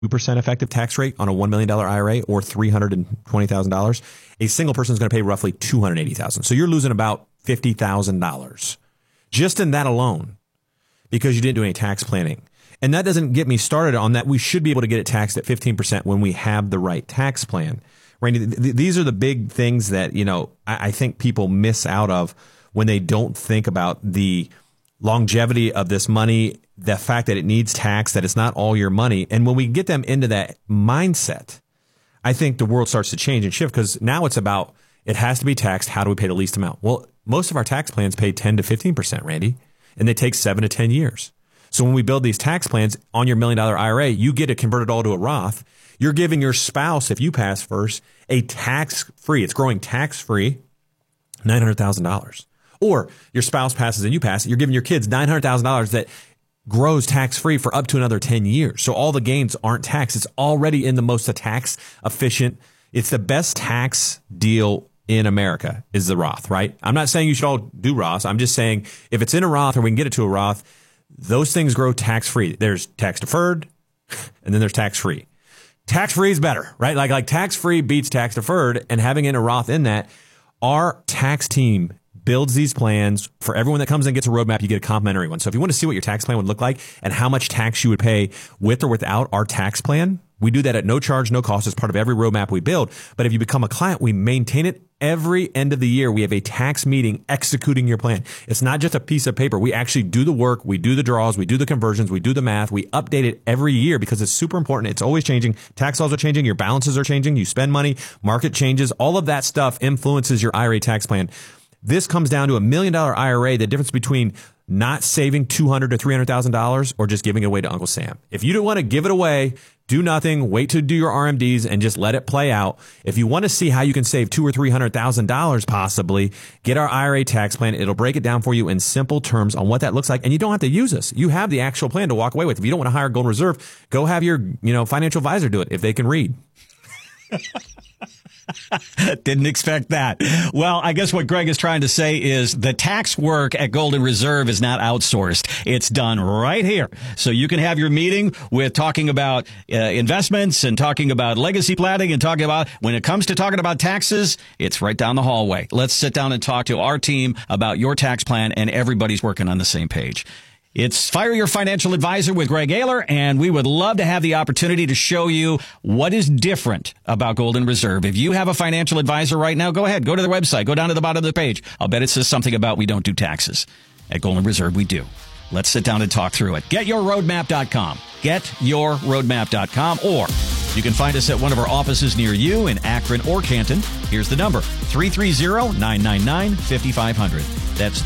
2% effective tax rate on a $1 million IRA or $320,000, a single person is going to pay roughly $280,000. So you're losing about $50,000 just in that alone because you didn't do any tax planning. And that doesn't get me started on that. We should be able to get it taxed at 15% when we have the right tax plan. Randy, these are the big things that, I think people miss out of when they don't think about the longevity of this money, the fact that it needs tax, that it's not all your money. And when we get them into that mindset, I think the world starts to change and shift, because now it's about, it has to be taxed. How do we pay the least amount? Well, most of our tax plans pay 10 to 15%, Randy, and they take 7 to 10 years. So when we build these tax plans on your $1 million IRA, you get to convert it all to a Roth. You're giving your spouse, if you pass first, a tax-free, it's growing tax-free, $900,000. Or your spouse passes and you pass it, you're giving your kids $900,000 that grows tax-free for up to another 10 years. So all the gains aren't taxed. It's already in the most tax efficient. It's the best tax deal in America is the Roth, right? I'm not saying you should all do Roths. I'm just saying if it's in a Roth or we can get it to a Roth, those things grow tax-free. There's tax-deferred and then there's tax-free. Tax-free is better, right? Like tax-free beats tax-deferred, and having in a Roth in that, our tax team builds these plans for everyone that comes in and gets a roadmap. You get a complimentary one. So if you want to see what your tax plan would look like and how much tax you would pay with or without our tax plan, we do that at no charge, no cost as part of every roadmap we build. But if you become a client, we maintain it every end of the year. We have a tax meeting executing your plan. It's not just a piece of paper. We actually do the work. We do the draws. We do the conversions. We do the math. We update it every year because it's super important. It's always changing. Tax laws are changing. Your balances are changing. You spend money. Market changes. All of that stuff influences your IRA tax plan. This comes down to $1 million IRA, the difference between not saving $200,000 to $300,000 or just giving it away to Uncle Sam. If you don't want to give it away, do nothing, wait to do your RMDs and just let it play out. If you want to see how you can save $200,000 or $300,000 possibly, get our IRA tax plan. It'll break it down for you in simple terms on what that looks like. And you don't have to use us. You have the actual plan to walk away with. If you don't want to hire Golden Reserve, go have your financial advisor do it if they can read. Didn't expect that. Well, I guess what Greg is trying to say is the tax work at Golden Reserve is not outsourced. It's done right here. So you can have your meeting with talking about investments and talking about legacy planning and talking about, when it comes to talking about taxes, it's right down the hallway. Let's sit down and talk to our team about your tax plan, and everybody's working on the same page. It's Fire Your Financial Advisor with Greg Ayler, and we would love to have the opportunity to show you what is different about Golden Reserve. If you have a financial advisor right now, go ahead, go to their website, go down to the bottom of the page. I'll bet it says something about we don't do taxes. At Golden Reserve, we do. Let's sit down and talk through it. GetYourRoadmap.com. GetYourRoadmap.com, or you can find us at one of our offices near you in Akron or Canton. Here's the number, 330-999-5500. That's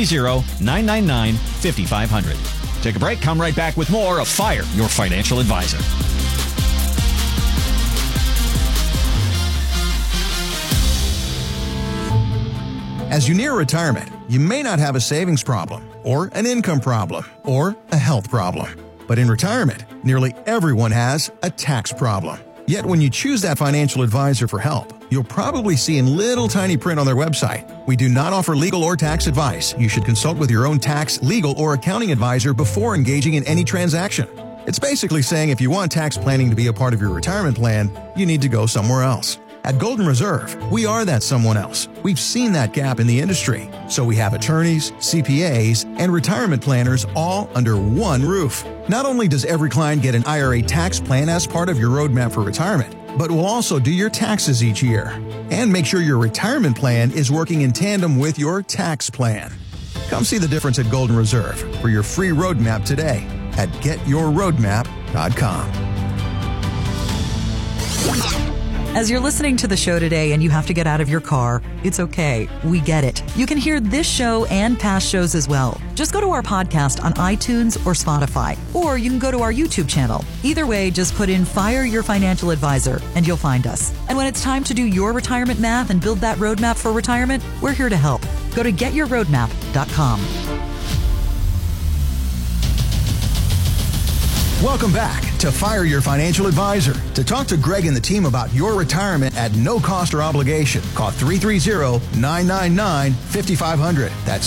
330-999-5500. Take a break. Come right back with more of Fire Your Financial Advisor. As you near retirement, you may not have a savings problem, or an income problem, or a health problem. But in retirement, nearly everyone has a tax problem. Yet when you choose that financial advisor for help, you'll probably see in little tiny print on their website, "We do not offer legal or tax advice. You should consult with your own tax, legal, or accounting advisor before engaging in any transaction." It's basically saying if you want tax planning to be a part of your retirement plan, you need to go somewhere else. At Golden Reserve, we are that someone else. We've seen that gap in the industry. So we have attorneys, CPAs, and retirement planners all under one roof. Not only does every client get an IRA tax plan as part of your roadmap for retirement, but we'll also do your taxes each year and make sure your retirement plan is working in tandem with your tax plan. Come see the difference at Golden Reserve for your free roadmap today at GetYourRoadmap.com. As you're listening to the show today and you have to get out of your car, it's okay. We get it. You can hear this show and past shows as well. Just go to our podcast on iTunes or Spotify, or you can go to our YouTube channel. Either way, just put in Fire Your Financial Advisor and you'll find us. And when it's time to do your retirement math and build that roadmap for retirement, we're here to help. Go to GetYourRoadmap.com. Welcome back to Fire Your Financial Advisor. To talk to Greg and the team about your retirement at no cost or obligation, call 330-999-5500. That's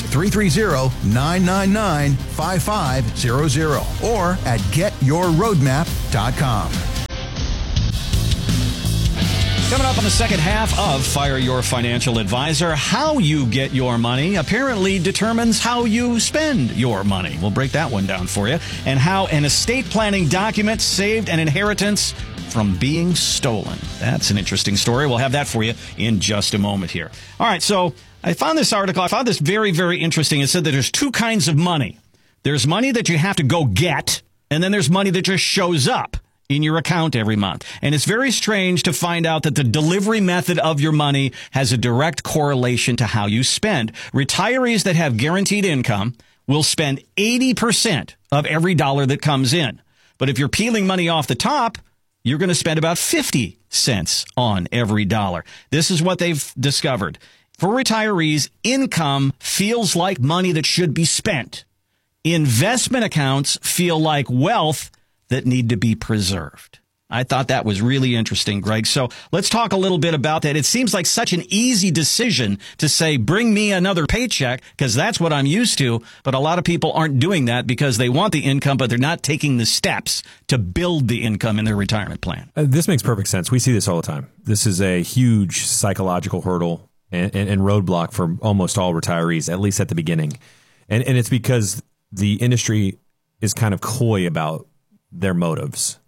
330-999-5500 or at GetYourRoadmap.com. Coming up on the second half of Fire Your Financial Advisor, how you get your money apparently determines how you spend your money. We'll break that one down for you. And how an estate planning document saved an inheritance from being stolen. That's an interesting story. We'll have that for you in just a moment here. All right, so I found this article. I found this very, very interesting. It said that there's two kinds of money. There's money that you have to go get, and then there's money that just shows up in your account every month. And it's very strange to find out that the delivery method of your money has a direct correlation to how you spend. Retirees that have guaranteed income will spend 80% of every dollar that comes in. But if you're peeling money off the top, you're going to spend about 50 cents on every dollar. This is what they've discovered. For retirees, income feels like money that should be spent. Investment accounts feel like wealth that need to be preserved. I thought that was really interesting, Greg. So let's talk a little bit about that. It seems like such an easy decision to say, bring me another paycheck, because that's what I'm used to. But a lot of people aren't doing that because they want the income, but they're not taking the steps to build the income in their retirement plan. This makes perfect sense. We see this all the time. This is a huge psychological hurdle and roadblock for almost all retirees, at least at the beginning. And it's because the industry is kind of coy about their motives.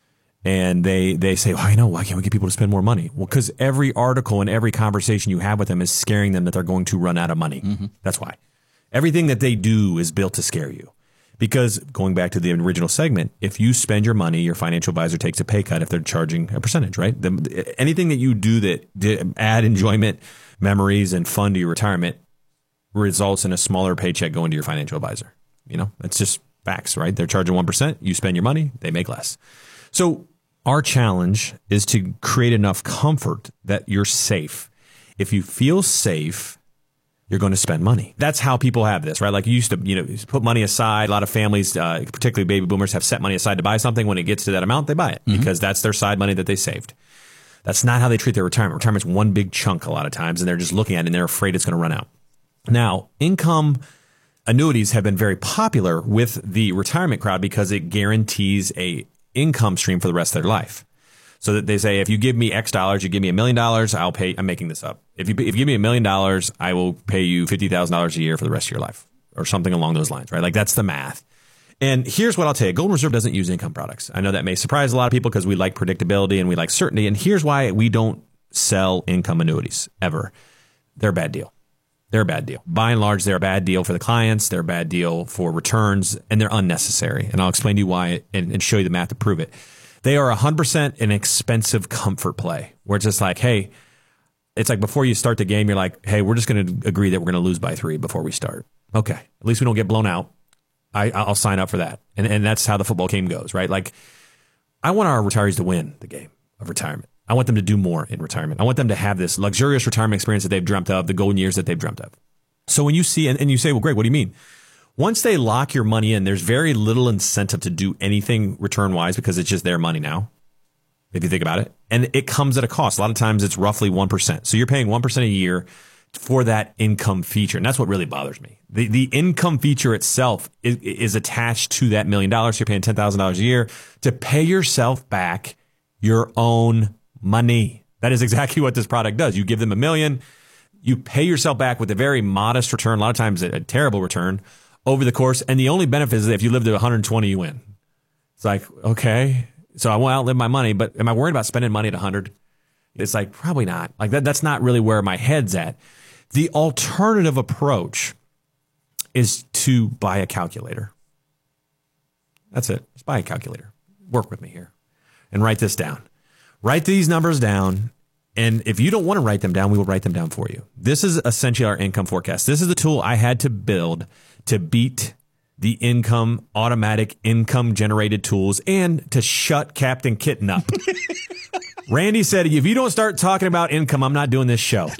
And they say, well, why can't we get people to spend more money? Well, because every article and every conversation you have with them is scaring them that they're going to run out of money. Mm-hmm. That's why. Everything that they do is built to scare you. Because going back to the original segment, if you spend your money, your financial advisor takes a pay cut if they're charging a percentage, right? Anything that you do that add enjoyment, memories, and fun to your retirement results in a smaller paycheck going to your financial advisor. That's just facts, right? They're charging 1%. You spend your money, they make less. So our challenge is to create enough comfort that you're safe. If you feel safe, you're going to spend money. That's how people have this, right? Like you used to, put money aside. A lot of families, particularly baby boomers, have set money aside to buy something. When it gets to that amount, they buy it because that's their side money that they saved. That's not how they treat their retirement. Retirement's one big chunk a lot of times, and they're just looking at it and they're afraid it's going to run out. Now, income annuities have been very popular with the retirement crowd because it guarantees a income stream for the rest of their life. So that they say, if you give me X dollars, you give me $1 million, I'll pay. I'm making this up. If you give me $1 million, I will pay you $50,000 a year for the rest of your life, or something along those lines, right? Like that's the math. And here's what I'll tell you: Golden Reserve doesn't use income products. I know that may surprise a lot of people because we like predictability and we like certainty. And here's why we don't sell income annuities ever. They're a bad deal. They're a bad deal. By and large, they're a bad deal for the clients. They're a bad deal for returns, and they're unnecessary. And I'll explain to you why and show you the math to prove it. They are 100% an expensive comfort play where it's just like, hey, it's like before you start the game, you're like, hey, we're just going to agree that we're going to lose by 3 before we start. Okay. At least we don't get blown out. I'll sign up for that. And that's how the football game goes, right? Like I want our retirees to win the game of retirement. I want them to do more in retirement. I want them to have this luxurious retirement experience that they've dreamt of, the golden years that they've dreamt of. So when you see, and you say, well, Greg, what do you mean? Once they lock your money in, there's very little incentive to do anything return-wise because it's just their money now, if you think about it. And it comes at a cost. A lot of times it's roughly 1%. So you're paying 1% a year for that income feature. And that's what really bothers me. The income feature itself is attached to that $1 million. So you're paying $10,000 a year to pay yourself back your own money. That is exactly what this product does. You give them $1 million, you pay yourself back with a very modest return, a lot of times a terrible return over the course. And the only benefit is that if you live to 120, you win. It's like, okay, so I won't outlive my money, but am I worried about spending money at 100? It's like, probably not. Like that's not really where my head's at. The alternative approach is to buy a calculator. That's it. Just buy a calculator. Work with me here and write this down. Write these numbers down, and if you don't want to write them down, we will write them down for you. This is essentially our income forecast. This is the tool I had to build to beat the automatic income generated tools and to shut Captain Kitten up. Randy said, if you don't start talking about income, I'm not doing this show.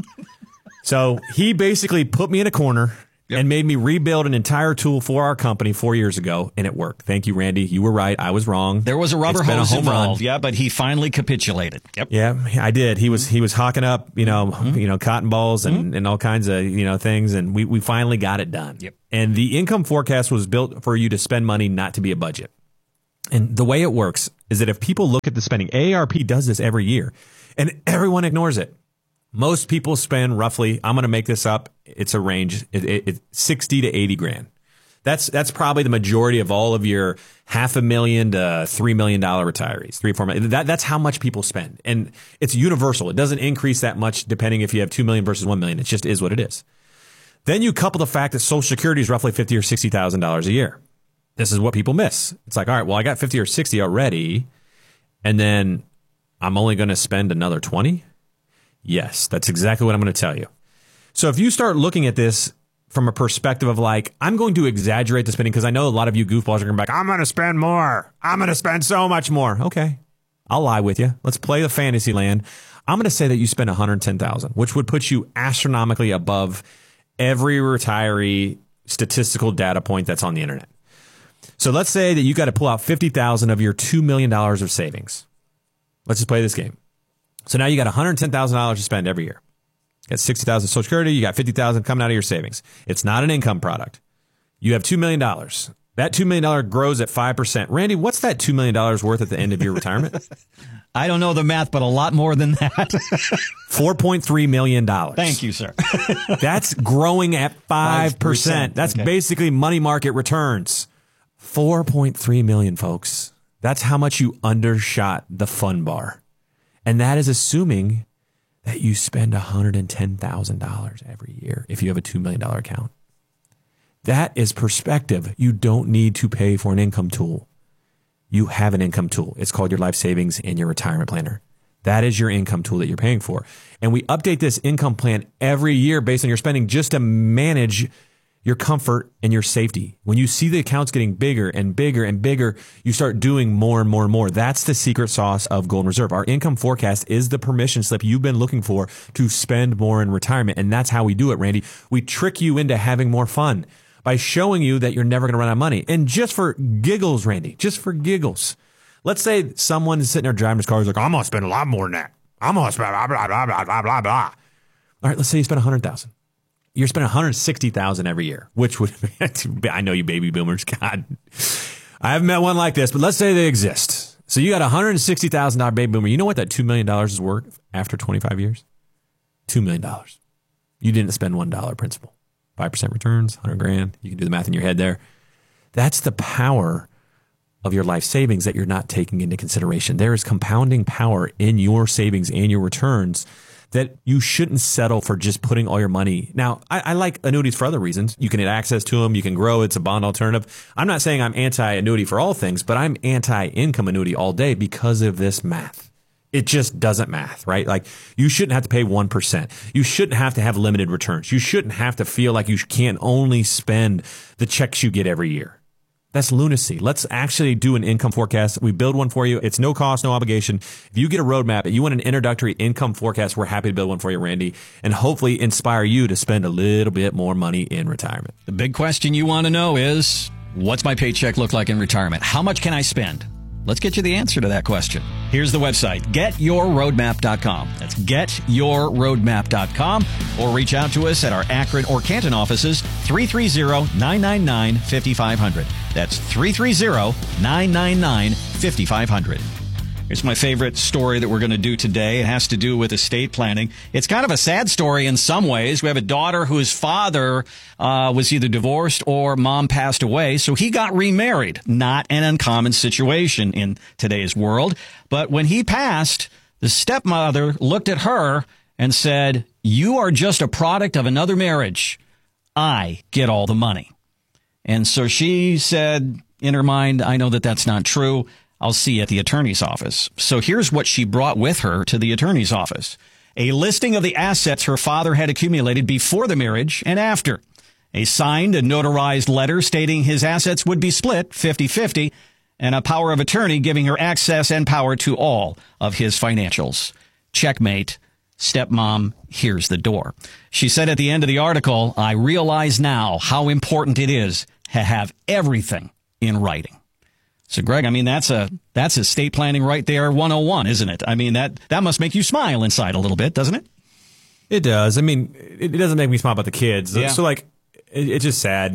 So he basically put me in a corner and made me rebuild an entire tool for our company 4 years ago, and it worked. Thank you, Randy. You were right. I was wrong. There was a rubber hose involved, but he finally capitulated. Yep. Yeah, I did. He was hawking up, cotton balls and all kinds of, things, and we finally got it done. Yep. And the income forecast was built for you to spend money, not to be a budget. And the way it works is that if people look at the spending, AARP does this every year, and everyone ignores it. Most people spend roughly, I'm going to make this up, it's a range, it's 60 to 80 grand. That's probably the majority of all of your $500,000 to $3 million retirees, $3-4 million. That's how much people spend. And it's universal. It doesn't increase that much depending if you have $2 million versus $1 million. It just is what it is. Then you couple the fact that Social Security is roughly $50,000 or $60,000 a year. This is what people miss. It's like, all right, well, I got 50 or 60 already, and then I'm only going to spend another 20. Yes, that's exactly what I'm going to tell you. So if you start looking at this from a perspective of like, I'm going to exaggerate the spending because I know a lot of you goofballs are going to be like, I'm going to spend more. I'm going to spend so much more. Okay, I'll lie with you. Let's play the fantasy land. I'm going to say that you spend $110,000, which would put you astronomically above every retiree statistical data point that's on the internet. So let's say that you got to pull out $50,000 of your $2 million of savings. Let's just play this game. So now you got $110,000 to spend every year. You got $60,000 Social Security. You got $50,000 coming out of your savings. It's not an income product. You have $2 million. That $2 million grows at 5%. Randy, what's that $2 million worth at the end of your retirement? I don't know the math, but a lot more than that. $4.3 million. Thank you, sir. That's growing at 5%. That's okay. Basically money market returns. 4.3 million, folks. That's how much you undershot the fun bar. And that is assuming that you spend $110,000 every year if you have a $2 million account. That is perspective. You don't need to pay for an income tool. You have an income tool. It's called your life savings and your retirement planner. That is your income tool that you're paying for. And we update this income plan every year based on your spending just to manage your comfort and your safety. When you see the accounts getting bigger and bigger and bigger, you start doing more and more and more. That's the secret sauce of Golden Reserve. Our income forecast is the permission slip you've been looking for to spend more in retirement. And that's how we do it, Randy. We trick you into having more fun by showing you that you're never going to run out of money. And just for giggles, Randy, just for giggles, let's say someone is sitting there driving his car. He's like, I'm going to spend a lot more than that. I'm going to spend blah, blah, blah, blah, blah, blah, blah. All right, let's say you spend $100,000. You're spending $160,000 every year, which would, I know you baby boomers, God, I haven't met one like this, but let's say they exist. So you got $160,000 baby boomer. You know what that $2 million is worth after 25 years? $2 million. You didn't spend $1 principal. 5% returns, 100 grand. You can do the math in your head there. That's the power of your life savings that you're not taking into consideration. There is compounding power in your savings and your returns that you shouldn't settle for just putting all your money. Now, I like annuities for other reasons. You can get access to them. You can grow. It's a bond alternative. I'm not saying I'm anti-annuity for all things, but I'm anti-income annuity all day because of this math. It just doesn't math, right? Like you shouldn't have to pay 1%. You shouldn't have to have limited returns. You shouldn't have to feel like you can only spend the checks you get every year. That's lunacy. Let's actually do an income forecast. We build one for you. It's no cost, no obligation. If you get a roadmap and you want an introductory income forecast, we're happy to build one for you, Randy, and hopefully inspire you to spend a little bit more money in retirement. The big question you want to know is, what's my paycheck look like in retirement? How much can I spend? Let's get you the answer to that question. Here's the website, getyourroadmap.com. That's getyourroadmap.com. Or reach out to us at our Akron or Canton offices, 330-999-5500. That's 330-999-5500. Here's my favorite story that we're going to do today. It has to do with estate planning. It's kind of a sad story in some ways. We have a daughter whose father was either divorced or mom passed away, so he got remarried. Not an uncommon situation in today's world. But when he passed, the stepmother looked at her and said, "You are just a product of another marriage. I get all the money." And so she said in her mind, "I know that that's not true. I'll see you at the attorney's office." So here's what she brought with her to the attorney's office: a listing of the assets her father had accumulated before the marriage and after, a signed and notarized letter stating his assets would be split 50-50, and a power of attorney giving her access and power to all of his financials. Checkmate. Stepmom, here's the door. She said at the end of the article, "I realize now how important it is to have everything in writing." So, Greg, I mean, that's estate planning right there, 101, isn't it? I mean, that must make you smile inside a little bit, doesn't it? It does. I mean, it doesn't make me smile about the kids. Yeah. So, like, it's just sad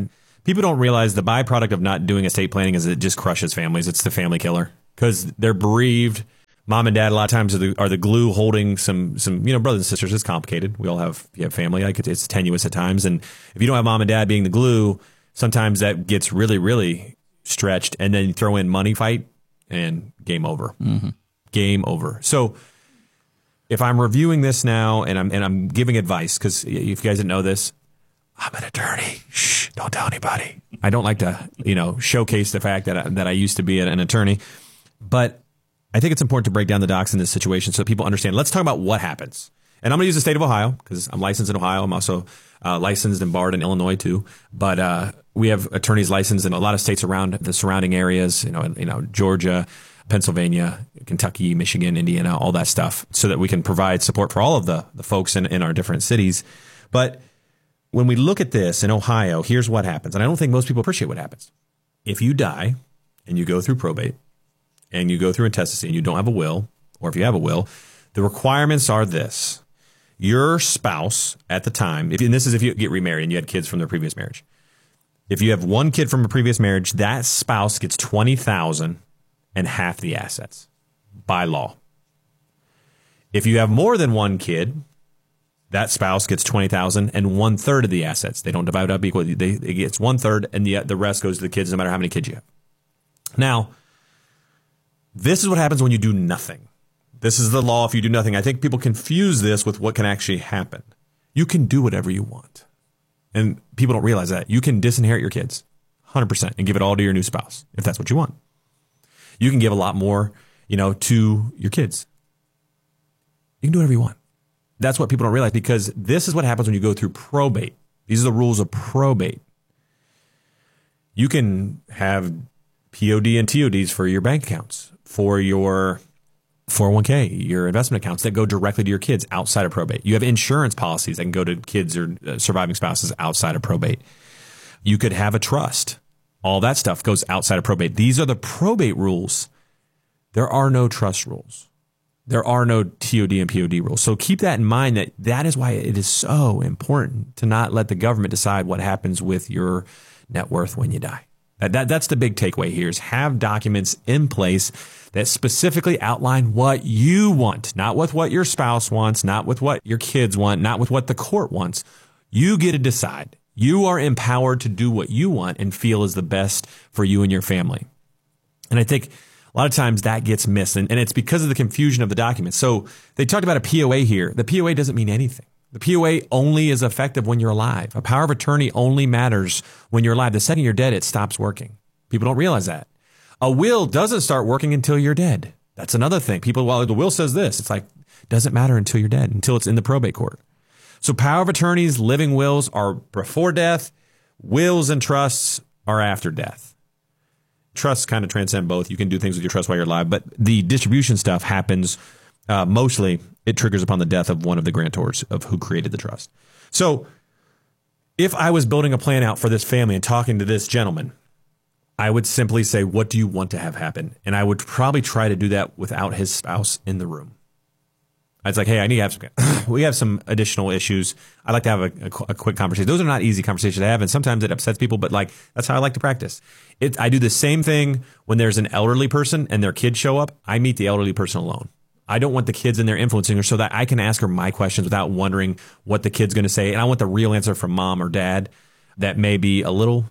People don't realize the byproduct of not doing estate planning is it just crushes families. It's the family killer because they're bereaved. Mom and dad a lot of times are the glue holding some brothers and sisters. It's complicated. We all have family. It's tenuous at times. And if you don't have mom and dad being the glue, sometimes that gets really, really stretched. And then you throw in money fight and game over. Mm-hmm. Game over. So if I'm reviewing this now and I'm giving advice, because if you guys didn't know this, I'm an attorney. Shh, don't tell anybody. I don't like to, showcase the fact that I used to be an attorney. But I think it's important to break down the docs in this situation so people understand. Let's talk about what happens. And I'm going to use the state of Ohio because I'm licensed in Ohio. I'm also licensed and barred in Illinois too. But we have attorneys licensed in a lot of states around the surrounding areas, Georgia, Pennsylvania, Kentucky, Michigan, Indiana, all that stuff, so that we can provide support for all of the folks in our different cities. But when we look at this in Ohio, here's what happens. And I don't think most people appreciate what happens. If you die and you go through probate and you go through intestacy and you don't have a will, or if you have a will, the requirements are this. Your spouse at the time, and this is if you get remarried and you had kids from their previous marriage. If you have one kid from a previous marriage, that spouse gets $20,000 and half the assets by law. If you have more than one kid, that spouse gets $20,000 and 1/3 of the assets. They don't divide up equally. It gets 1/3 and the rest goes to the kids no matter how many kids you have. Now, this is what happens when you do nothing. This is the law if you do nothing. I think people confuse this with what can actually happen. You can do whatever you want. And people don't realize that. You can disinherit your kids 100% and give it all to your new spouse if that's what you want. You can give a lot more, to your kids. You can do whatever you want. That's what people don't realize, because this is what happens when you go through probate. These are the rules of probate. You can have POD and TODs for your bank accounts, for your 401k, your investment accounts that go directly to your kids outside of probate. You have insurance policies that can go to kids or surviving spouses outside of probate. You could have a trust. All that stuff goes outside of probate. These are the probate rules. There are no trust rules. There are no TOD and POD rules. So keep that in mind, that is why it is so important to not let the government decide what happens with your net worth when you die. That's the big takeaway here, is have documents in place that specifically outline what you want, not with what your spouse wants, not with what your kids want, not with what the court wants. You get to decide. You are empowered to do what you want and feel is the best for you and your family. And I think a lot of times that gets missed, and it's because of the confusion of the documents. So they talked about a POA here. The POA doesn't mean anything. The POA only is effective when you're alive. A power of attorney only matters when you're alive. The second you're dead, it stops working. People don't realize that. A will doesn't start working until you're dead. That's another thing. People, well, the will says this. It's like, doesn't matter until you're dead, until it's in the probate court. So power of attorneys, living wills are before death. Wills and trusts are after death. Trusts kind of transcend both. You can do things with your trust while you're alive, but the distribution stuff happens mostly. It triggers upon the death of one of the grantors of who created the trust. So if I was building a plan out for this family and talking to this gentleman, I would simply say, what do you want to have happen? And I would probably try to do that without his spouse in the room. It's like, hey, I need to have some, we have some additional issues. I like to have a quick conversation. Those are not easy conversations to have, and sometimes it upsets people, but that's how I like to practice. I do the same thing when there's an elderly person and their kids show up. I meet the elderly person alone. I don't want the kids in there influencing her, so that I can ask her my questions without wondering what the kid's going to say. And I want the real answer from mom or dad that may be a little,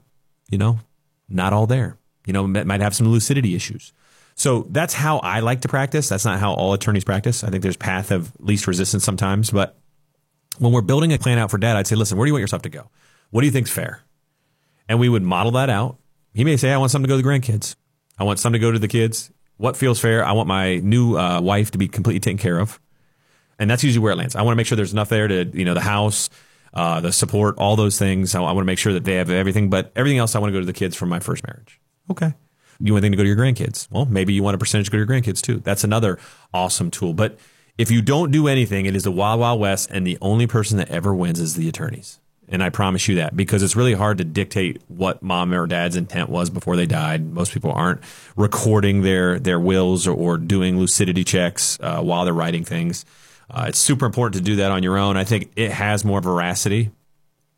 not all there. Might have some lucidity issues. So that's how I like to practice. That's not how all attorneys practice. I think there's path of least resistance sometimes. But when we're building a plan out for dad, I'd say, listen, where do you want yourself to go? What do you think's fair? And we would model that out. He may say, I want some to go to the grandkids. I want some to go to the kids. What feels fair? I want my new wife to be completely taken care of. And that's usually where it lands. I want to make sure there's enough there to, the house, the support, all those things. I want to make sure that they have everything. But everything else, I want to go to the kids from my first marriage. Okay. You want anything to go to your grandkids? Well, maybe you want a percentage to go to your grandkids too. That's another awesome tool. But if you don't do anything, it is the wild, wild west. And the only person that ever wins is the attorneys. And I promise you that, because it's really hard to dictate what mom or dad's intent was before they died. Most people aren't recording their wills or doing lucidity checks while they're writing things. It's super important to do that on your own. I think it has more veracity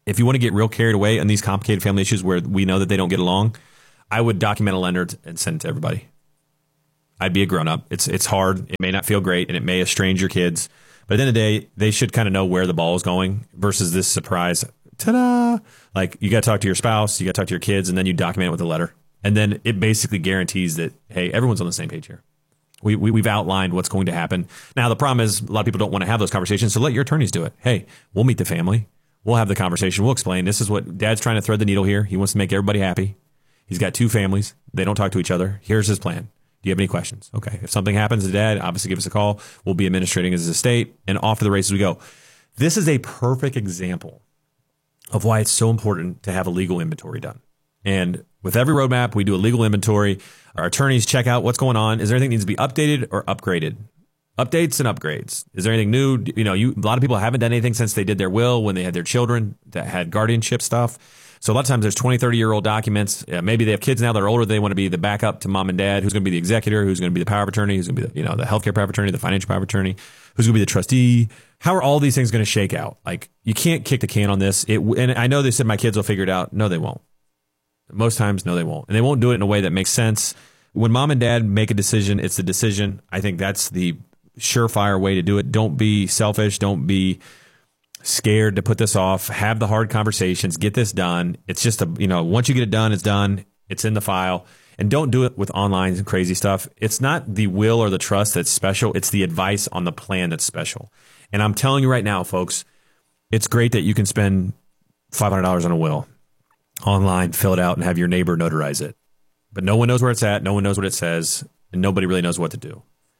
if you want to get real carried away on these complicated family issues where we know that they don't get along, I would document a lender and send it to everybody. I'd be a grown-up. It's hard. It may not feel great, and it may estrange your kids. But at the end of the day, they should kind of know where the ball is going versus this surprise. Ta-da! Like, you got to talk to your spouse, you got to talk to your kids, and then you document it with a letter. And then it basically guarantees that, hey, everyone's on the same page here. We've outlined what's going to happen. Now, the problem is a lot of people don't want to have those conversations, so let your attorneys do it. Hey, we'll meet the family. We'll have the conversation. We'll explain. This is what Dad's trying to thread the needle here. He wants to make everybody happy. He's got 2 families. They don't talk to each other. Here's his plan. Do you have any questions? Okay. If something happens to Dad, obviously give us a call. We'll be administrating as a estate, and off to the races we go. This is a perfect example of why it's so important to have a legal inventory done. And with every roadmap, we do a legal inventory. Our attorneys check out what's going on. Is there anything that needs to be updated or upgraded? Updates and upgrades. Is there anything new? A lot of people haven't done anything since they did their will when they had their children that had guardianship stuff. So a lot of times there's 20, 30-year-old documents. Maybe they have kids now that are older. They want to be the backup to mom and dad. Who's going to be the executor? Who's going to be the power of attorney? Who's going to be the healthcare power of attorney, the financial power of attorney? Who's going to be the trustee? How are all these things going to shake out? Like, you can't kick the can on this. And I know they said my kids will figure it out. No, they won't. Most times, no, they won't. And they won't do it in a way that makes sense. When mom and dad make a decision, it's the decision. I think that's the surefire way to do it. Don't be selfish. Don't be scared to put this off. Have the hard conversations. Get this done. It's just once you get it done, it's done. It's in the file. And don't do it with online and crazy stuff. It's not the will or the trust that's special. It's the advice on the plan that's special. And I'm telling you right now, folks, it's great that you can spend $500 on a will online, fill it out, and have your neighbor notarize it. But no one knows where it's at. No one knows what it says. And nobody really knows what to do.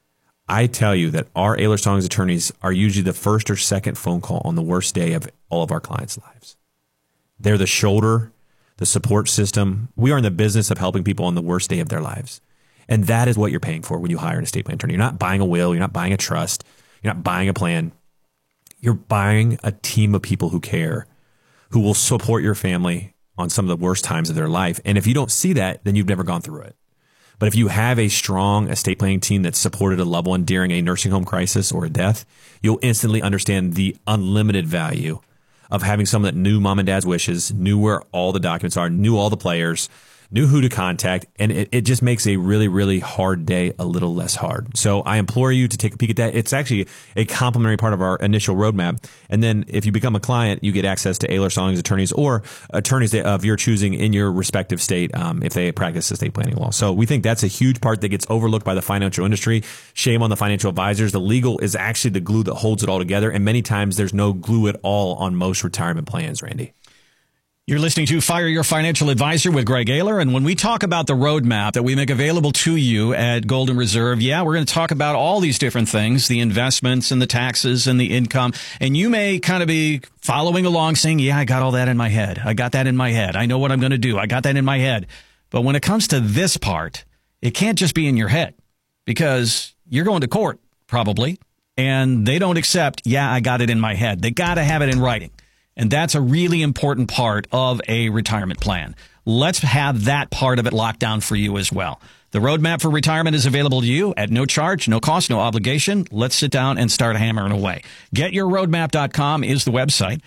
I tell you that our Ehlers Stallings attorneys are usually the first or second phone call on the worst day of all of our clients' lives. They're the shoulder, the support system. We are in the business of helping people on the worst day of their lives. And that is what you're paying for when you hire an estate plan attorney. You're not buying a will. You're not buying a trust. You're not buying a plan. You're buying a team of people who care, who will support your family on some of the worst times of their life. And if you don't see that, then you've never gone through it. But if you have a strong estate planning team that supported a loved one during a nursing home crisis or a death, you'll instantly understand the unlimited value of having someone that knew mom and dad's wishes, knew where all the documents are, knew all the players, knew who to contact, and it just makes a really, really hard day a little less hard. So I implore you to take a peek at that. It's actually a complimentary part of our initial roadmap. And then if you become a client, you get access to Ehlers Stallings attorneys or attorneys of your choosing in your respective state if they practice estate planning law. So we think that's a huge part that gets overlooked by the financial industry. Shame on the financial advisors. The legal is actually the glue that holds it all together. And many times there's no glue at all on most retirement plans, Randy. You're listening to Fire Your Financial Advisor with Greg Ehler. And when we talk about the roadmap that we make available to you at Golden Reserve, we're going to talk about all these different things, the investments and the taxes and the income. And you may kind of be following along saying, I got all that in my head. I got that in my head. I know what I'm going to do. I got that in my head. But when it comes to this part, it can't just be in your head because you're going to court probably. And they don't accept, I got it in my head. They got to have it in writing. And that's a really important part of a retirement plan. Let's have that part of it locked down for you as well. The roadmap for retirement is available to you at no charge, no cost, no obligation. Let's sit down and start hammering away. GetYourRoadmap.com is the website.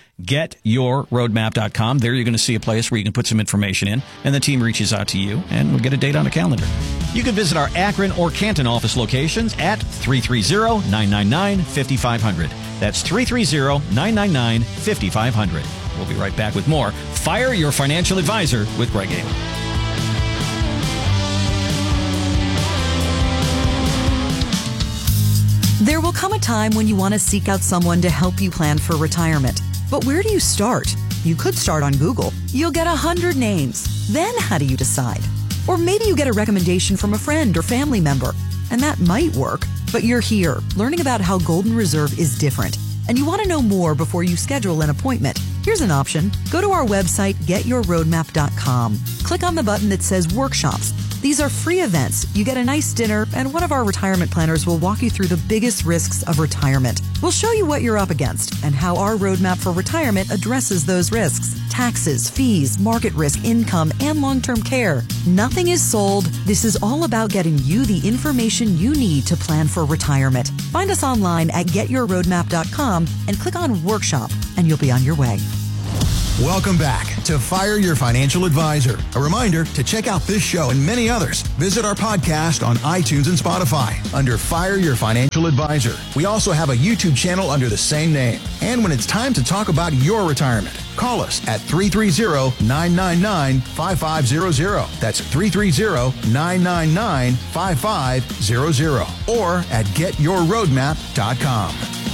GetYourRoadmap.com. There you're going to see a place where you can put some information in, and the team reaches out to you, and we'll get a date on a calendar. You can visit our Akron or Canton office locations at 330-999-5500. That's 330-999-5500. We'll be right back with more Fire Your Financial Advisor with Greg Ehler. There will come a time when you want to seek out someone to help you plan for retirement. But where do you start? You could start on Google. You'll get 100 names. Then how do you decide? Or maybe you get a recommendation from a friend or family member, and that might work. But you're here, learning about how Golden Reserve is different, and you want to know more before you schedule an appointment. Here's an option. Go to our website, getyourroadmap.com. Click on the button that says Workshops. These are free events. You get a nice dinner, and one of our retirement planners will walk you through the biggest risks of retirement. We'll show you what you're up against and how our roadmap for retirement addresses those risks. Taxes, fees, market risk, income, and long-term care. Nothing is sold. This is all about getting you the information you need to plan for retirement. Find us online at getyourroadmap.com and click on Workshop, and you'll be on your way. Welcome back to Fire Your Financial Advisor. A reminder to check out this show and many others. Visit our podcast on iTunes and Spotify under Fire Your Financial Advisor. We also have a YouTube channel under the same name. And when it's time to talk about your retirement, call us at 330-999-5500. That's 330-999-5500 or at getyourroadmap.com.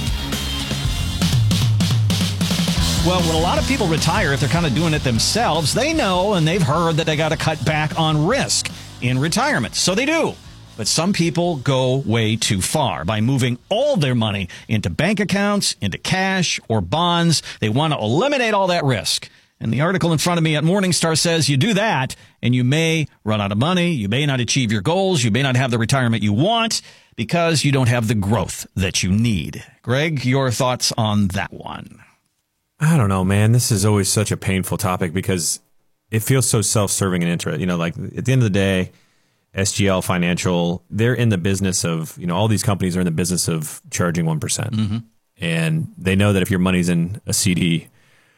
Well, when a lot of people retire, if they're kind of doing it themselves, they know and they've heard that they got to cut back on risk in retirement. So they do. But some people go way too far by moving all their money into bank accounts, into cash or bonds. They want to eliminate all that risk. And the article in front of me at Morningstar says you do that and you may run out of money. You may not achieve your goals. You may not have the retirement you want because you don't have the growth that you need. Greg, your thoughts on that one? I don't know, man. This is always such a painful topic because it feels so self-serving and interest. You know, like at the end of the day, SGL Financial, they're in the business of, you know, all these companies are in the business of charging 1%. Mm-hmm. And they know that if your money's in a CD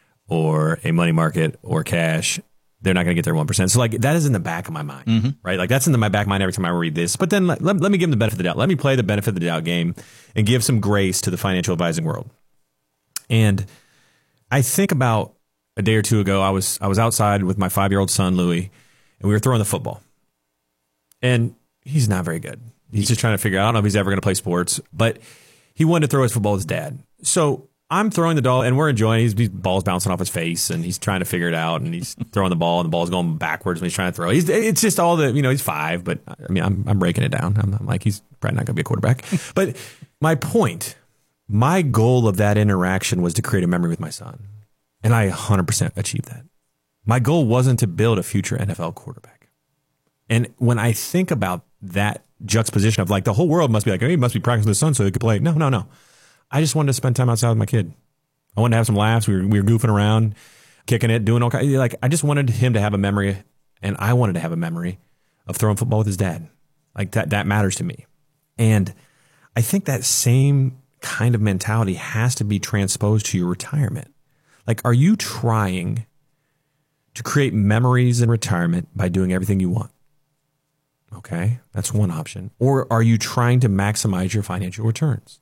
or a money market or cash, they're not going to get their 1%. So like that is in the back of my mind, right? Like that's in my back of my mind every time I read this. But then let me give them the benefit of the doubt. Let me play the benefit of the doubt game and give some grace to the financial advising world. And I think about a day or two ago, I was outside with my 5-year-old son, Louis, and we were throwing the football. And he's not very good. He's just trying to figure out, I don't know if he's ever going to play sports, but he wanted to throw his football with his dad. So I'm throwing the ball, and we're enjoying it. These balls bouncing off his face, and he's trying to figure it out, and he's throwing the ball, and the ball's going backwards when he's trying to throw. It's just all the, you know, he's 5, but I mean, I'm breaking it down. I'm like, he's probably not going to be a quarterback. But my point, my goal of that interaction was to create a memory with my son. And I 100% achieved that. My goal wasn't to build a future NFL quarterback. And when I think about that juxtaposition of like the whole world must be like, hey, he must be practicing with his son so he could play. No. I just wanted to spend time outside with my kid. I wanted to have some laughs. We were goofing around, kicking it, doing all kinds. Like I just wanted him to have a memory, and I wanted to have a memory of throwing football with his dad. Like that matters to me. And I think that same kind of mentality has to be transposed to your retirement. Like, are you trying to create memories in retirement by doing everything you want? Okay, that's one option. Or are you trying to maximize your financial returns?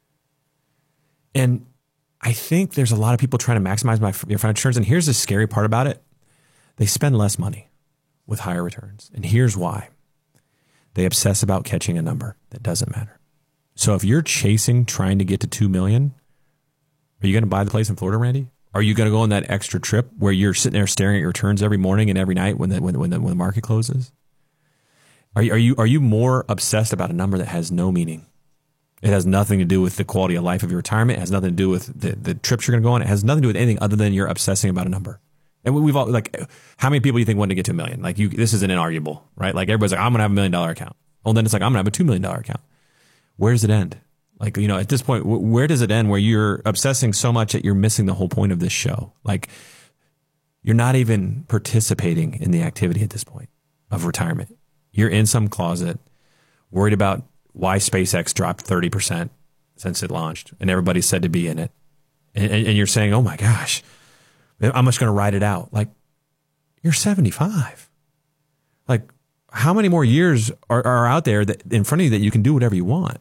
And I think there's a lot of people trying to maximize your financial returns. And here's the scary part about it. They spend less money with higher returns. And here's why. They obsess about catching a number that doesn't matter. So if you're trying to get to 2 million, are you going to buy the place in Florida, Randy? Are you going to go on that extra trip where you're sitting there staring at your returns every morning and every night when the market closes? Are you more obsessed about a number that has no meaning? It has nothing to do with the quality of life of your retirement. It has nothing to do with the trips you're going to go on. It has nothing to do with anything other than you're obsessing about a number. And we've all, like, how many people do you think want to get to 1 million? Like, this is an inarguable, right? Like, everybody's like, I'm going to have $1 million account. Well, then it's like, I'm going to have a $2 million account. Where does it end? Like, you know, at this point, where does it end where you're obsessing so much that you're missing the whole point of this show? Like, you're not even participating in the activity at this point of retirement. You're in some closet, worried about why SpaceX dropped 30% since it launched, and everybody's said to be in it. And you're saying, oh my gosh, I'm just going to ride it out. Like, you're 75. Like, how many more years are out there that in front of you that you can do whatever you want?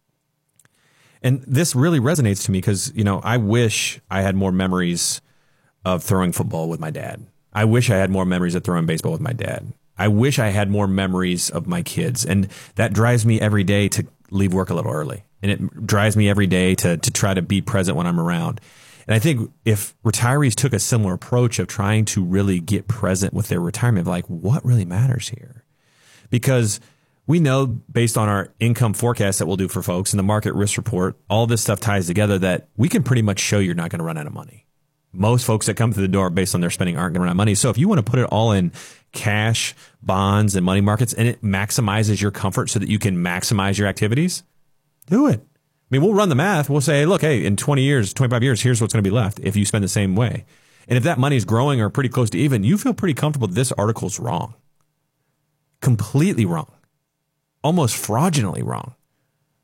And this really resonates to me because, you know, I wish I had more memories of throwing football with my dad. I wish I had more memories of throwing baseball with my dad. I wish I had more memories of my kids. And that drives me every day to leave work a little early. And it drives me every day to try to be present when I'm around. And I think if retirees took a similar approach of trying to really get present with their retirement, like, what really matters here? Because we know based on our income forecast that we'll do for folks and the market risk report, all this stuff ties together that we can pretty much show you're not going to run out of money. Most folks that come through the door based on their spending aren't going to run out of money. So if you want to put it all in cash, bonds, and money markets, and it maximizes your comfort so that you can maximize your activities, do it. I mean, we'll run the math. We'll say, look, hey, in 20 years, 25 years, here's what's going to be left if you spend the same way. And if that money is growing or pretty close to even, you feel pretty comfortable that this article's wrong. Completely wrong. Almost fraudulently wrong.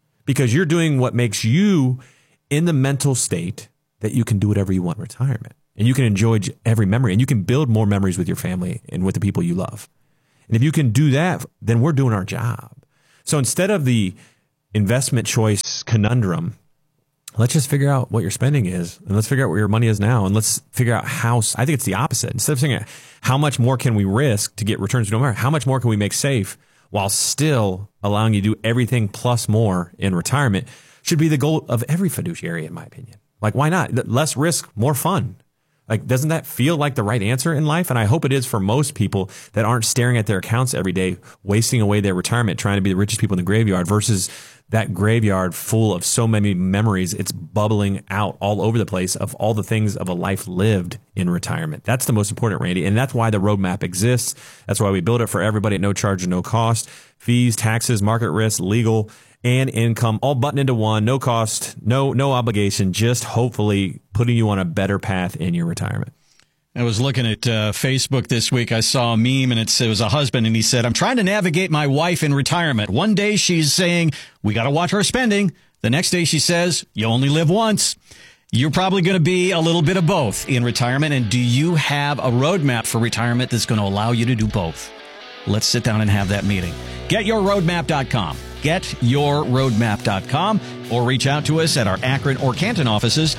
Because you're doing what makes you in the mental state that you can do whatever you want in retirement. and you can enjoy every memory, and you can build more memories with your family and with the people you love. And if you can do that, then we're doing our job. So instead of the investment choice conundrum, let's just figure out what your spending is, and let's figure out where your money is now, and let's figure out how. I think it's the opposite. Instead of figuring out how much more can we risk to get returns no matter, how much more can we make safe while still allowing you to do everything plus more in retirement should be the goal of every fiduciary, in my opinion. Like, why not? Less risk, more fun. Like, doesn't that feel like the right answer in life? And I hope it is for most people that aren't staring at their accounts every day, wasting away their retirement, trying to be the richest people in the graveyard versus that graveyard full of so many memories. It's bubbling out all over the place of all the things of a life lived in retirement. That's the most important, Randy. And that's why the roadmap exists. That's why we build it for everybody at no charge and no cost. Fees, taxes, market risk, legal, and income all buttoned into one, no cost, no obligation, just hopefully putting you on a better path in your retirement. I was looking at Facebook this week. I saw a meme, and it was a husband, and he said, I'm trying to navigate my wife in retirement. One day she's saying, we got to watch our spending. The next day she says, you only live once. You're probably going to be a little bit of both in retirement. And do you have a roadmap for retirement that's going to allow you to do both? Let's sit down and have that meeting. GetYourRoadmap.com. GetYourRoadmap.com, or reach out to us at our Akron or Canton offices,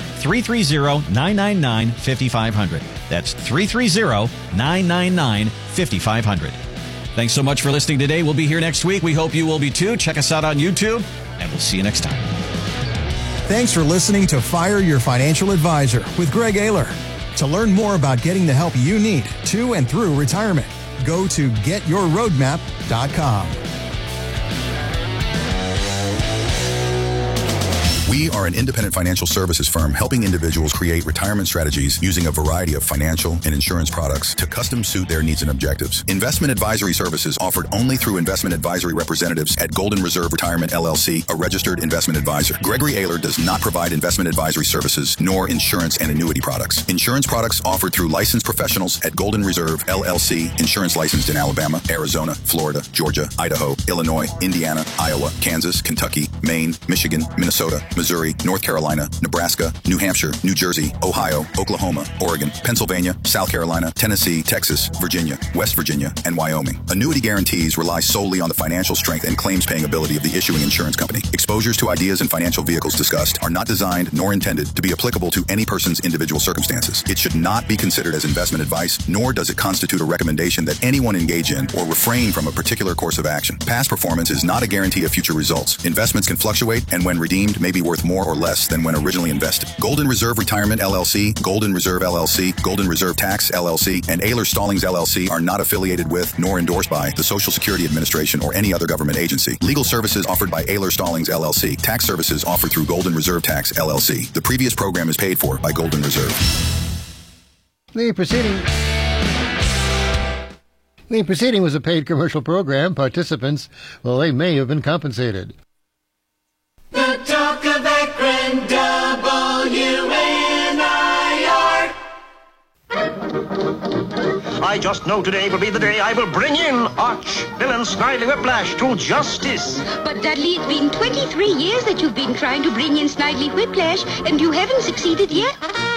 330-999-5500. That's 330-999-5500. Thanks so much for listening today. We'll be here next week. We hope you will be too. Check us out on YouTube, and we'll see you next time. Thanks for listening to Fire Your Financial Advisor with Greg Ayler. To learn more about getting the help you need to and through retirement, go to GetYourRoadmap.com. We are an independent financial services firm helping individuals create retirement strategies using a variety of financial and insurance products to custom suit their needs and objectives. Investment advisory services offered only through investment advisory representatives at Golden Reserve Retirement LLC, a registered investment advisor. Gregory Ayler does not provide investment advisory services nor insurance and annuity products. Insurance products offered through licensed professionals at Golden Reserve LLC, insurance licensed in Alabama, Arizona, Florida, Georgia, Idaho, Illinois, Indiana, Iowa, Kansas, Kentucky, Maine, Michigan, Minnesota, Missouri, North Carolina, Nebraska, New Hampshire, New Jersey, Ohio, Oklahoma, Oregon, Pennsylvania, South Carolina, Tennessee, Texas, Virginia, West Virginia, and Wyoming. Annuity guarantees rely solely on the financial strength and claims-paying ability of the issuing insurance company. Exposures to ideas and financial vehicles discussed are not designed nor intended to be applicable to any person's individual circumstances. It should not be considered as investment advice, nor does it constitute a recommendation that anyone engage in or refrain from a particular course of action. Past performance is not a guarantee of future results. Investments can fluctuate, and when redeemed may be worth more or less than when originally invested. Golden Reserve Retirement LLC, Golden Reserve LLC, Golden Reserve Tax LLC, and Ayler Stallings LLC are not affiliated with nor endorsed by the Social Security Administration or any other government agency. Legal services offered by Ayler Stallings LLC. Tax services offered through Golden Reserve Tax LLC. The previous program is paid for by Golden Reserve. The proceeding was a paid commercial program. Participants, well, they may have been compensated. The talk of Akron, WNIR. I just know today will be the day I will bring in arch-villain Snidely Whiplash to justice. But Dudley, it's been 23 years that you've been trying to bring in Snidely Whiplash, and you haven't succeeded yet.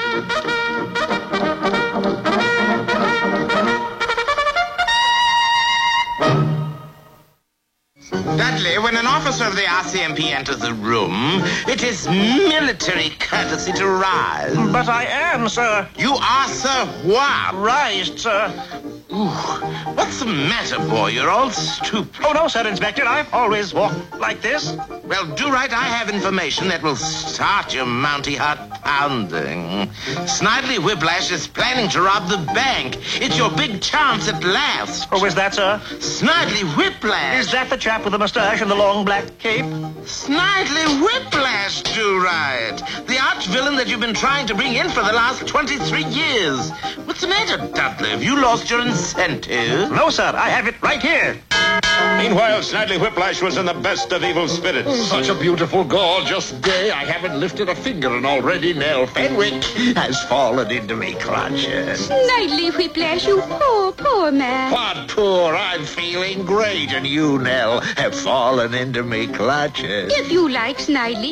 Dudley, when an officer of the RCMP enters the room, it is military courtesy to rise. But I am, sir. You are, sir, what? Rise, sir. Ooh, what's the matter, boy? You're all stooped. Oh, no, sir, Inspector. I've always walked like this. Well, do right. I have information that will start your Mountie heart pounding. Snidely Whiplash is planning to rob the bank. It's your big chance at last. Oh, is that, sir? Snidely Whiplash. Is that the chap with the mustache and the long black cape? Snidely Whiplash, do right. The arch-villain that you've been trying to bring in for the last 23 years. What's the matter, Dudley? Have you lost your incentive? No, sir. I have it right here. Meanwhile, Snidely Whiplash was in the best of evil spirits. Such a beautiful, gorgeous day. I haven't lifted a finger, and already Nell Fenwick has fallen into me clutches. Snidely Whiplash, you poor, poor man. What poor? I'm feeling great, and you, Nell, have fallen into me clutches. If you like, Snidely.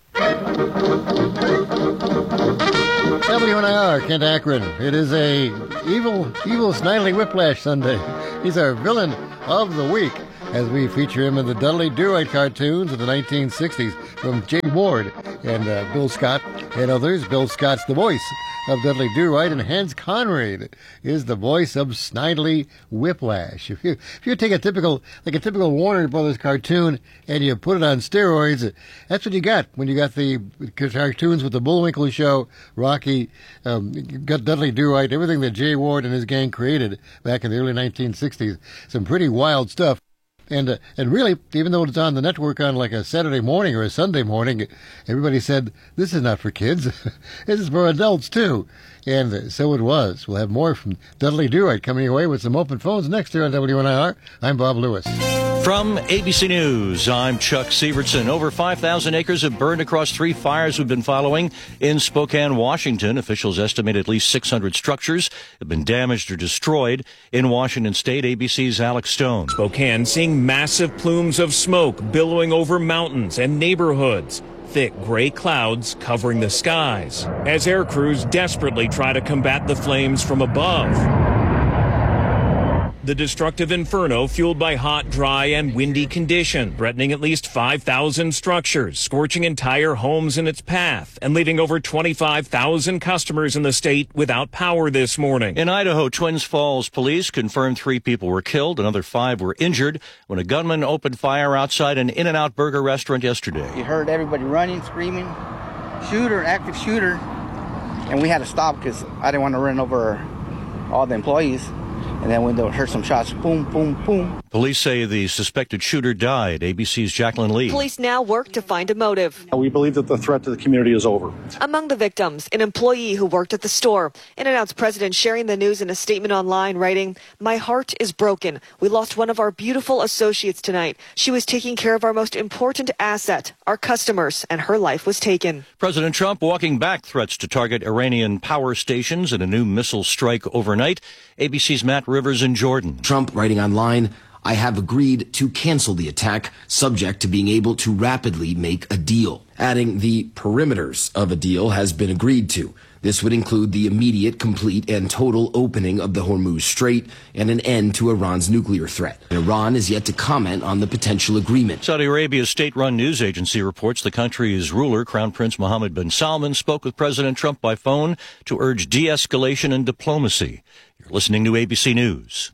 WNIR, Kent Akron. It is a evil Snidely Whiplash Sunday. He's our villain of the week as we feature him in the Dudley Do-Right cartoons of the 1960s from Jay Ward and Bill Scott and others. Bill Scott's the voice of Dudley Do-Right, and Hans Conried is the voice of Snidely Whiplash. If you take a typical Warner Brothers cartoon and you put it on steroids, that's what you got when you got the cartoons with the Bullwinkle Show, Rocky, got Dudley Do-Right, everything that Jay Ward and his gang created back in the early 1960s. Some pretty wild stuff. And really, even though it's on the network on like a Saturday morning or a Sunday morning, everybody said, this is not for kids. This is for adults, too. And so it was. We'll have more from Dudley Do-Right coming your way with some open phones next here on WNIR. I'm Bob Lewis. From ABC News, I'm Chuck Severson. Over 5,000 acres have burned across 3 fires we've been following in Spokane, Washington. Officials estimate at least 600 structures have been damaged or destroyed. In Washington State, ABC's Alex Stone. Spokane seeing massive plumes of smoke billowing over mountains and neighborhoods. Thick gray clouds covering the skies as air crews desperately try to combat the flames from above. The destructive inferno fueled by hot, dry, and windy conditions, threatening at least 5,000 structures, scorching entire homes in its path, and leaving over 25,000 customers in the state without power this morning. In Idaho, Twins Falls police confirmed 3 people were killed, another 5 were injured when a gunman opened fire outside an In-N-Out Burger restaurant yesterday. You heard everybody running, screaming, active shooter, and we had to stop because I didn't want to run over all the employees. And then when they heard some shots, boom, boom, boom. Police say the suspected shooter died. ABC's Jacqueline Lee. Police now work to find a motive. We believe that the threat to the community is over. Among the victims, an employee who worked at the store. In-N-Out's president sharing the news in a statement online, writing, "My heart is broken. We lost one of our beautiful associates tonight. She was taking care of our most important asset, our customers, and her life was taken." President Trump walking back threats to target Iranian power stations in a new missile strike overnight. ABC's Matt Rivers in Jordan. Trump writing online, "I have agreed to cancel the attack, subject to being able to rapidly make a deal." Adding, "The perimeters of a deal has been agreed to. This would include the immediate, complete, and total opening of the Hormuz Strait and an end to Iran's nuclear threat." Iran is yet to comment on the potential agreement. Saudi Arabia's state-run news agency reports the country's ruler, Crown Prince Mohammed bin Salman, spoke with President Trump by phone to urge de-escalation and diplomacy. You're listening to ABC News.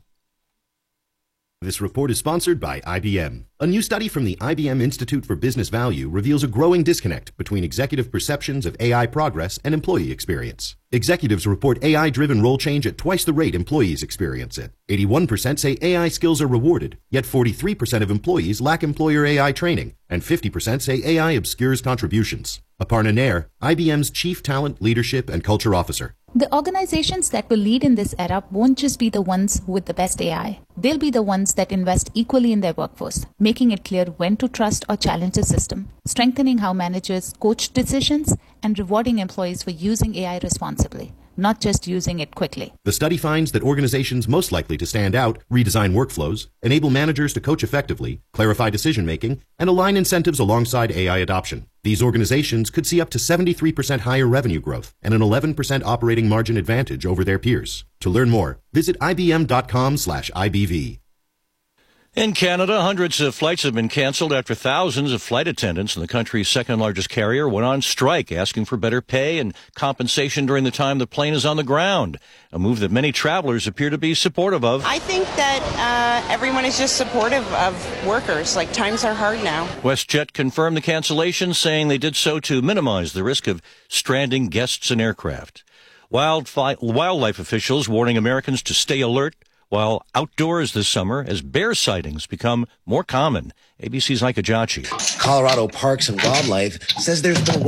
This report is sponsored by IBM. A new study from the IBM Institute for Business Value reveals a growing disconnect between executive perceptions of AI progress and employee experience. Executives report AI-driven role change at twice the rate employees experience it. 81% say AI skills are rewarded, yet 43% of employees lack employer AI training, and 50% say AI obscures contributions. Aparna Nair, IBM's Chief Talent, Leadership, and Culture Officer. The organizations that will lead in this era won't just be the ones with the best AI. They'll be the ones that invest equally in their workforce, making it clear when to trust or challenge the system, strengthening how managers coach decisions, and rewarding employees for using AI responsibly, not just using it quickly. The study finds that organizations most likely to stand out redesign workflows, enable managers to coach effectively, clarify decision-making, and align incentives alongside AI adoption. These organizations could see up to 73% higher revenue growth and an 11% operating margin advantage over their peers. To learn more, visit ibm.com/IBV. In Canada, hundreds of flights have been canceled after thousands of flight attendants in the country's second-largest carrier went on strike, asking for better pay and compensation during the time the plane is on the ground, a move that many travelers appear to be supportive of. I think that everyone is just supportive of workers. Like, times are hard now. WestJet confirmed the cancellation, saying they did so to minimize the risk of stranding guests and aircraft. Wildlife officials warning Americans to stay alert while outdoors this summer as bear sightings become more common. ABC's Ike Ajachi. Colorado Parks and Wildlife says there's been a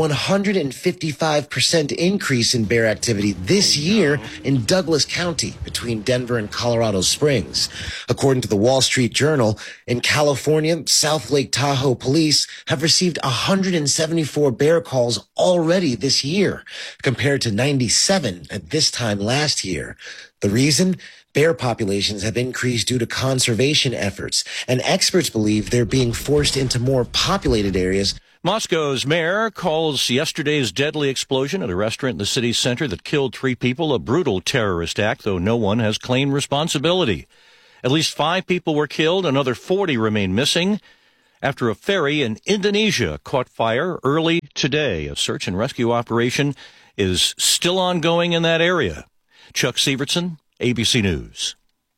155% increase in bear activity this year in Douglas County between Denver and Colorado Springs. According to the Wall Street Journal, in California, South Lake Tahoe police have received 174 bear calls already this year, compared to 97 at this time last year. The reason? Bear populations have increased due to conservation efforts, and experts believe they're being forced into more populated areas. Moscow's mayor calls yesterday's deadly explosion at a restaurant in the city center that killed 3 people a brutal terrorist act, though no one has claimed responsibility. At least 5 people were killed, another 40 remain missing after a ferry in Indonesia caught fire early today. A search and rescue operation is still ongoing in that area. Chuck Severson, ABC News.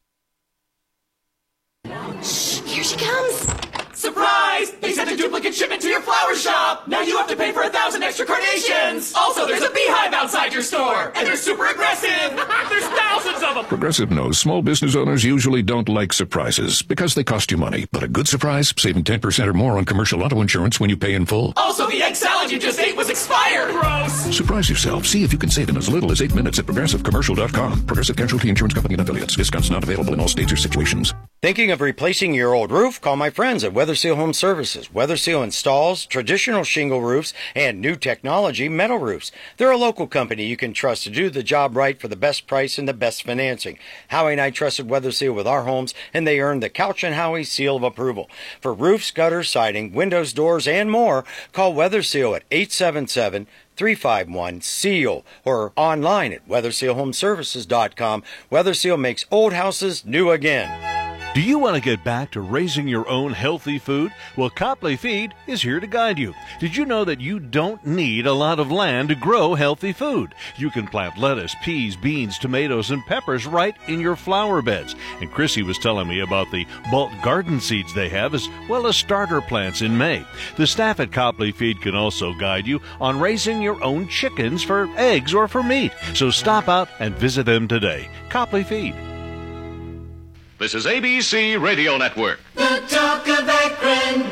Shh, here she comes. Surprise! They sent a duplicate shipment to your flower shop. Now you have to pay for 1,000 extra carnations. Also, there's a beehive outside your store, and they're super aggressive. There's thousands of them. Progressive knows small business owners usually don't like surprises because they cost you money. But a good surprise, saving 10% or more on commercial auto insurance when you pay in full. Also, the egg salad you just ate was expired. Gross. Surprise yourself. See if you can save in as little as 8 minutes at progressivecommercial.com. Progressive Casualty Insurance Company and Affiliates. Discounts not available in all states or situations. Thinking of replacing your old roof? Call my friends at WeatherSeal Home Services. WeatherSeal installs traditional shingle roofs and new technology metal roofs. They're a local company you can trust to do the job right for the best price and the best financing. Howie and I trusted WeatherSeal with our homes, and they earned the Couch and Howie seal of approval. For roofs, gutters, siding, windows, doors, and more, call WeatherSeal at 877-351-SEAL or online at WeatherSealHomeservices.com. WeatherSeal makes old houses new again. Do you want to get back to raising your own healthy food? Well, Copley Feed is here to guide you. Did you know that you don't need a lot of land to grow healthy food? You can plant lettuce, peas, beans, tomatoes, and peppers right in your flower beds. And Chrissy was telling me about the bulk garden seeds they have, as well as starter plants in May. The staff at Copley Feed can also guide you on raising your own chickens for eggs or for meat. So stop out and visit them today. Copley Feed. This is ABC Radio Network. The talk of Akron,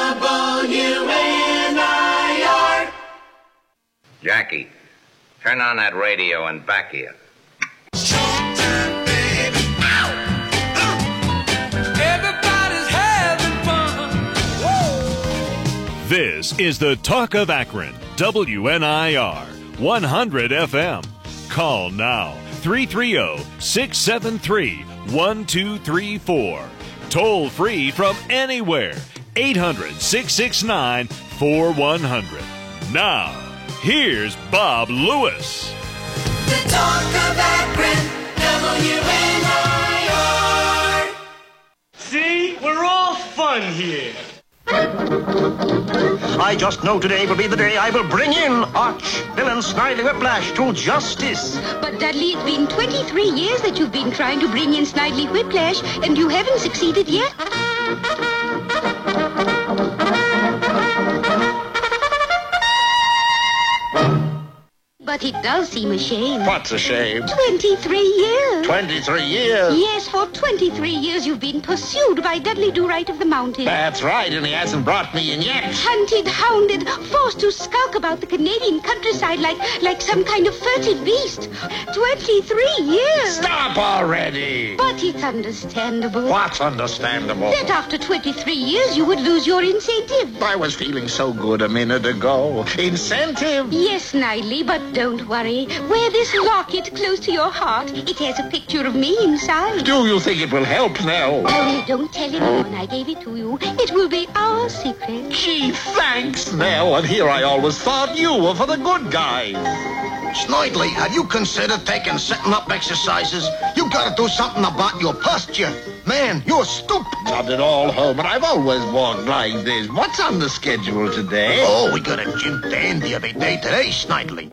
WNIR. Jackie, turn on that radio and back here. Everybody's having fun. Woo! This is the Talk of Akron, WNIR, 100 FM. Call now, 330-673-1234. Toll free from anywhere, 800-669-4100. Now, here's Bob Lewis. The Talk of Akron, WNIR. See, we're all fun here. I just know today will be the day I will bring in Arch Villain Snidely Whiplash to justice. But Dudley, it's been 23 years that you've been trying to bring in Snidely Whiplash, and you haven't succeeded yet. But it does seem a shame. What's a shame? 23 years. 23 years? Yes, for 23 years you've been pursued by Dudley Do-Right of the Mountain. That's right, and he hasn't brought me in yet. Hunted, hounded, forced to skulk about the Canadian countryside like some kind of furtive beast. 23 years. Stop already. But it's understandable. What's understandable? That after 23 years you would lose your incentive. I was feeling so good a minute ago. Incentive? Yes, Snidely, but don't worry. Wear this locket close to your heart. It has a picture of me inside. Do you think it will help, Nell? Oh, don't tell anyone I gave it to you. It will be our secret. Gee, thanks, Nell. And here I always thought you were for the good guys. Snidely, have you considered taking setting-up exercises? You gotta do something about your posture. Man, you're stupid. Done it all home, and I've always walked like this. What's on the schedule today? Oh, we got a gym dandy every day today, Snidely.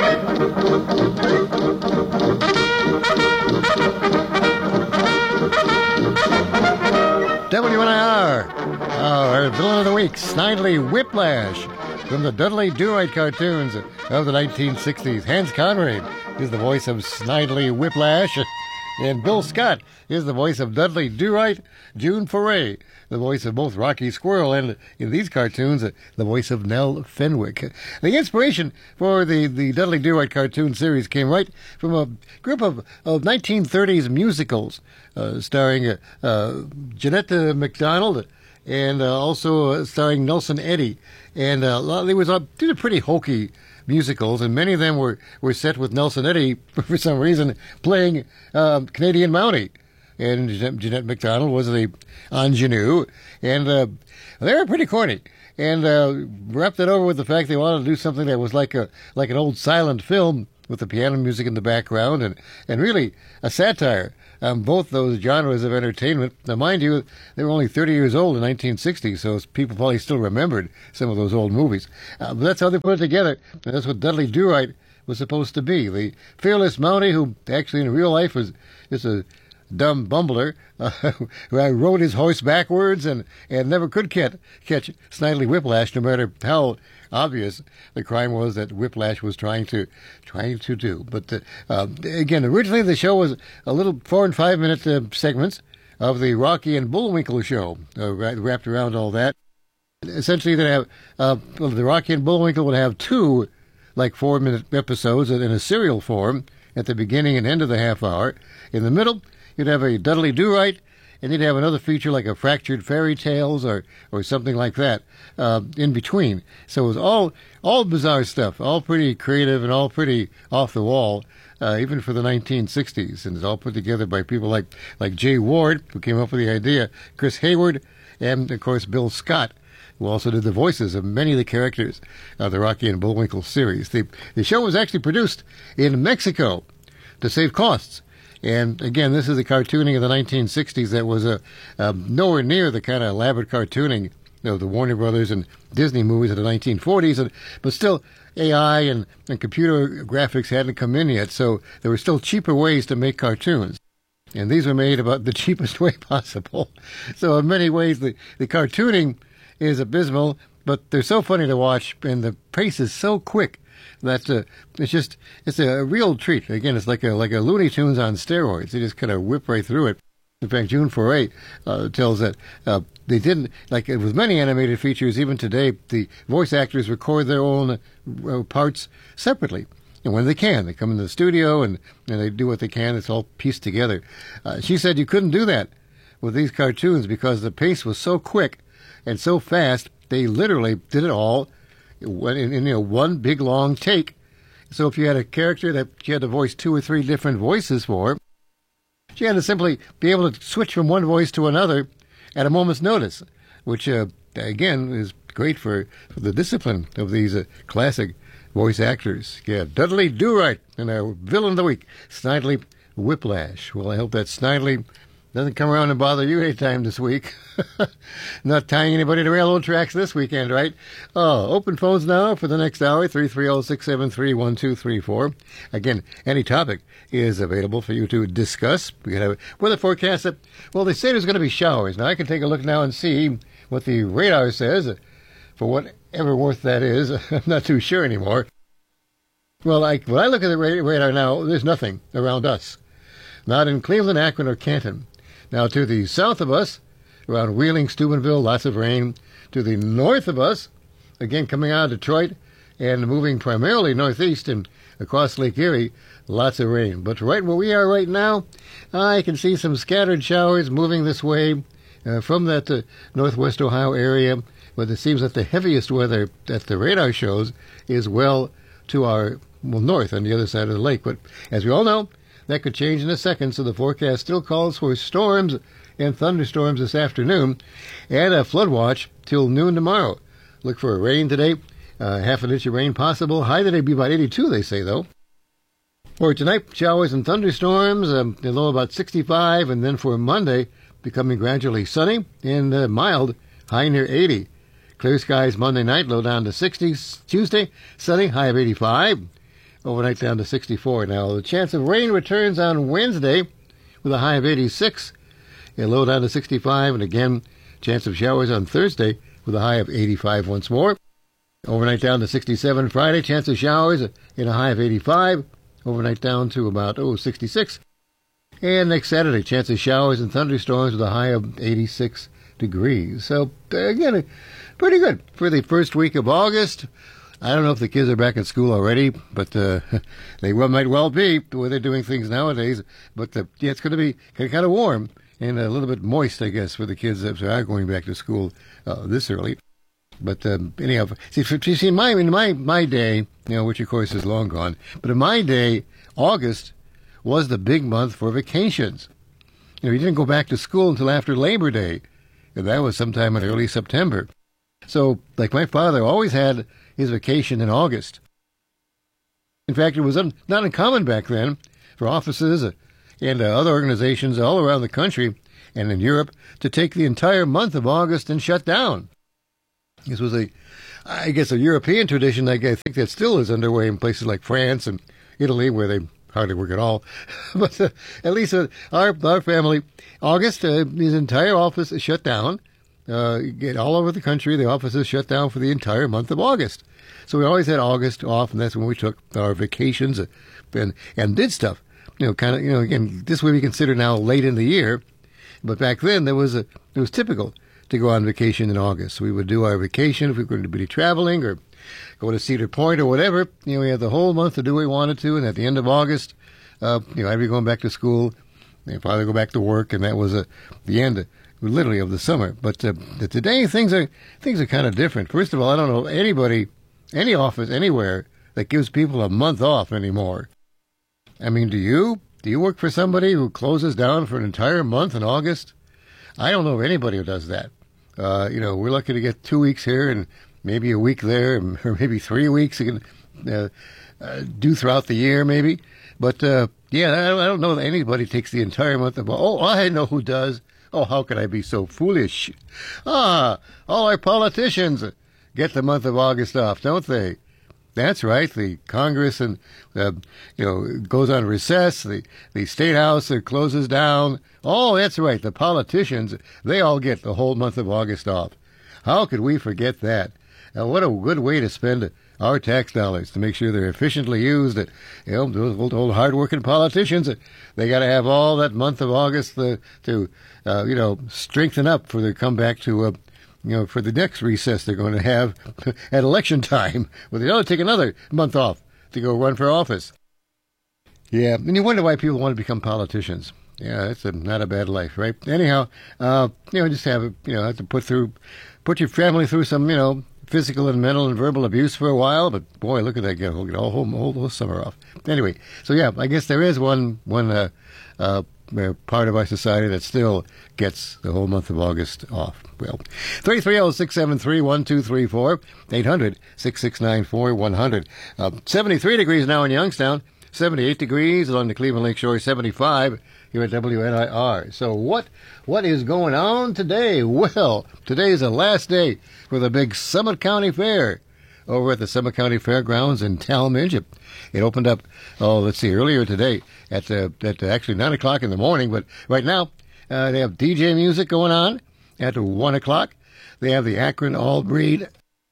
WNIR, our villain of the week, Snidely Whiplash, from the Dudley Do-Right cartoons of the 1960s. Hans Conried is the voice of Snidely Whiplash, and Bill Scott is the voice of Dudley Do-Right. June Foray, the voice of both Rocky Squirrel, and in these cartoons, the voice of Nell Fenwick. The inspiration for the Dudley Do-Right cartoon series came right from a group of 1930s musicals starring Jeanette MacDonald and also starring Nelson Eddy. And these are pretty hokey musicals, and many of them were set with Nelson Eddy, for some reason, playing Canadian Mountie. And Jeanette MacDonald was the ingenue, and they were pretty corny. and wrapped it over with the fact they wanted to do something that was like an old silent film with the piano music in the background, and really a satire on both those genres of entertainment. Now, mind you, they were only 30 years old in 1960, so people probably still remembered some of those old movies. But that's how they put it together, and that's what Dudley Do-Right was supposed to be. The fearless Mountie, who actually in real life was just a dumb bumbler, who rode his horse backwards and never could catch Snidely Whiplash, no matter how obvious the crime was that Whiplash was trying to do. But again, originally the show was a little 4 and 5 minute segments of the Rocky and Bullwinkle show, wrapped around all that. Essentially, they have the Rocky and Bullwinkle would have 2 4-minute episodes in a serial form at the beginning and end of the half hour. In the middle, you'd have a Dudley Do-Right, and you'd have another feature like a Fractured Fairy Tales or something like that in between. So it was all bizarre stuff, all pretty creative and all pretty off the wall, even for the 1960s. And it's all put together by people like Jay Ward, who came up with the idea, Chris Hayward, and, of course, Bill Scott, who also did the voices of many of the characters of the Rocky and Bullwinkle series. The show was actually produced in Mexico to save costs. And again, this is the cartooning of the 1960s that was nowhere near the kind of elaborate cartooning of the Warner Brothers and Disney movies of the 1940s. But still, AI and computer graphics hadn't come in yet, so there were still cheaper ways to make cartoons. And these were made about the cheapest way possible. So in many ways, the cartooning is abysmal, but they're so funny to watch, and the pace is so quick that it's a real treat. Again, it's like a Looney Tunes on steroids. They just kind of whip right through it. In fact, June Foray tells that they didn't, like with many animated features, even today, the voice actors record their own parts separately. And when they can, they come into the studio and they do what they can. It's all pieced together. She said you couldn't do that with these cartoons because the pace was so quick and so fast. They literally did it all in one big long take. So if you had a character that you had to voice 2 or 3 different voices for, you had to simply be able to switch from one voice to another at a moment's notice, which again is great for the discipline of these classic voice actors. Yeah, Dudley Do-Right and our villain of the week, Snidely Whiplash. Well, I hope that Snidely doesn't come around and bother you anytime this week. Not tying anybody to railroad tracks this weekend, right? Open phones now for the next hour, 330-673-1234. Again, any topic is available for you to discuss. We have a weather forecast that, well, they say there's going to be showers. Now, I can take a look now and see what the radar says. For whatever worth that is, I'm not too sure anymore. Well, when I look at the radar now, there's nothing around us. Not in Cleveland, Akron, or Canton. Now, to the south of us, around Wheeling, Steubenville, lots of rain. To the north of us, again coming out of Detroit and moving primarily northeast and across Lake Erie, lots of rain. But right where we are right now, I can see some scattered showers moving this way from that northwest Ohio area. But it seems that the heaviest weather that the radar shows is well to our north on the other side of the lake. But as we all know, that could change in a second, so the forecast still calls for storms and thunderstorms this afternoon and a flood watch till noon tomorrow. Look for rain today, half an inch of rain possible. High today be about 82, they say, though. For tonight, showers and thunderstorms, a low about 65, and then for Monday, becoming gradually sunny and mild, high near 80. Clear skies Monday night, low down to 60. Tuesday, sunny, high of 85. Overnight down to 64. Now, the chance of rain returns on Wednesday with a high of 86. A low down to 65. And again, chance of showers on Thursday with a high of 85 once more. Overnight down to 67 Friday. Chance of showers in a high of 85. Overnight down to about 66. And next Saturday, chance of showers and thunderstorms with a high of 86 degrees. So, again, pretty good for the first week of August. I don't know if the kids are back at school already, but they might well be the way they're doing things nowadays. But it's going to be kind of warm and a little bit moist, I guess, for the kids that are going back to school this early. But anyhow, see, in my day, which of course is long gone, but in my day, August was the big month for vacations. You didn't go back to school until after Labor Day, and that was sometime in early September. So, like my father always had his vacation in August. In fact, it was not uncommon back then for offices and other organizations all around the country and in Europe to take the entire month of August and shut down. This was a European tradition. I think that still is underway in places like France and Italy, where they hardly work at all. But at least our family, August, his entire office is shut down. All over the country, the offices shut down for the entire month of August. So we always had August off, and that's when we took our vacations and did stuff. Again, this would be considered now late in the year, but back then it was typical to go on vacation in August. So we would do our vacation if we were going to be traveling or go to Cedar Point or whatever. We had the whole month to do what we wanted to, and at the end of August, I'd be going back to school, and father go back to work, and that was the end, literally, of the summer. But today things are kind of different. First of all, I don't know anybody, any office anywhere that gives people a month off anymore. I mean, do you work for somebody who closes down for an entire month in August? I don't know of anybody who does that. We're lucky to get 2 weeks here and maybe a week there, or maybe 3 weeks you can do throughout the year, maybe. But I don't know that anybody takes the entire month of. Oh, I know who does. Oh, how could I be so foolish? All our politicians get the month of August off, don't they? That's right. The Congress and goes on recess. The State House closes down. Oh, that's right. The politicians, they all get the whole month of August off. How could we forget that? What a good way to spend our tax dollars, to make sure they're efficiently used. Those old hard-working politicians, they got to have all that month of August to strengthen up for their comeback to for the next recess they're going to have at election time. Well, they ought to take another month off to go run for office. Yeah, and you wonder why people want to become politicians. Yeah, that's not a bad life, right? Anyhow, just have to put your family through some, physical and mental and verbal abuse for a while. But boy, look at that, get a whole summer off. Anyway, so yeah, I guess there is one part of our society that still gets the whole month of August off. Well, 330-673-1234, 800-669-4100. 73 degrees now in Youngstown, 78 degrees along the Cleveland Lake Shore, 75 here at WNIR. So what is going on today? Well, today is the last day for the big Summit County Fair over at the Summit County Fairgrounds in Talmadge. It opened up, earlier today at actually 9 o'clock in the morning, but right now they have DJ music going on at 1 o'clock. They have the Akron All-Breed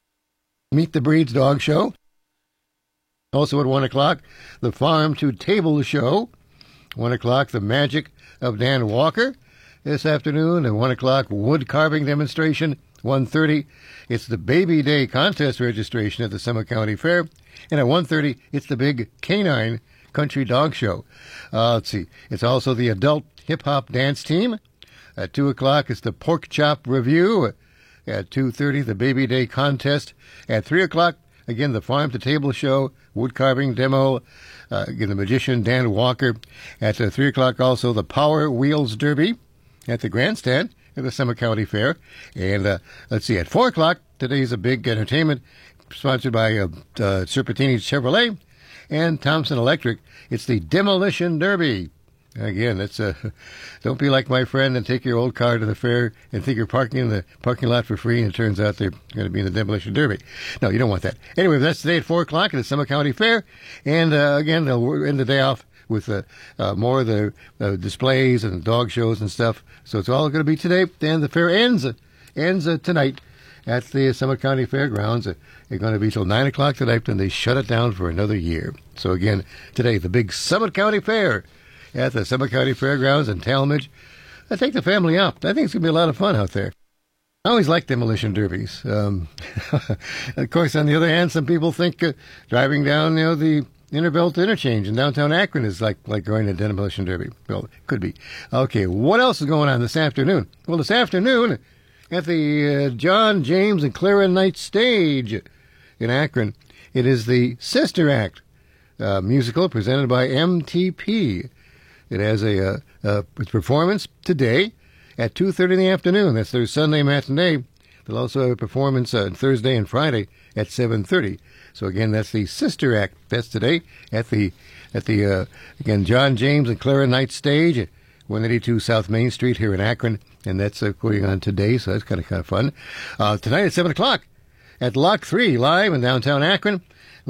Meet the Breeds Dog Show. Also at 1 o'clock, the Farm to Table Show. 1 o'clock, the Magic of Dan Walker. This afternoon at 1 o'clock, wood carving demonstration. 1:30, it's the Baby Day contest registration at the Summit County Fair. And at 1:30, it's the big Canine Country Dog Show. Let's see, it's also the Adult Hip Hop Dance Team. At 2 o'clock, it's the Pork Chop Review. At 2:30, the Baby Day contest. At 3 o'clock, again, the Farm to Table Show, wood carving demo. Again, the magician Dan Walker. At 3 o'clock, also the Power Wheels Derby at the grandstand at the Summit County Fair. And at 4 o'clock, today's a big entertainment sponsored by Serpentini Chevrolet and Thompson Electric. It's the Demolition Derby. Again, that's don't be like my friend and take your old car to the fair and think you're parking in the parking lot for free, and it turns out they're going to be in the Demolition Derby. No, you don't want that. Anyway, that's today at 4 o'clock at the Summit County Fair. And again, they'll end the day off with more of the displays and dog shows and stuff. So it's all going to be today. And the fair ends tonight at the Summit County Fairgrounds. It's going to be till 9 o'clock tonight, and they shut it down for another year. So again, today, the big Summit County Fair at the Summit County Fairgrounds in Talmadge. I take the family up. I think it's going to be a lot of fun out there. I always like demolition derbies. Of course, on the other hand, some people think driving down the Interbelt Interchange in downtown Akron is like going to demolition derby. Well, it could be. Okay, what else is going on this afternoon? Well, this afternoon at the John James and Clara Knight stage in Akron, it is the Sister Act musical presented by MTP. It has its performance today at 2:30 in the afternoon. That's their Sunday matinee. They'll also have a performance on Thursday and Friday at 7:30. So again, that's the Sister Act. That's today at the again, John James and Clara Knight stage at 182 South Main Street here in Akron, and that's going on today. So that's kind of fun. Tonight at 7 o'clock at Lock 3 live in downtown Akron.